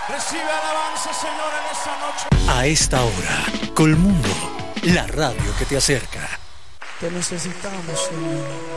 Recibe alabanza, Señor, en esta noche. A esta hora, Colmundo, la radio que te acerca. Te necesitamos, Señor.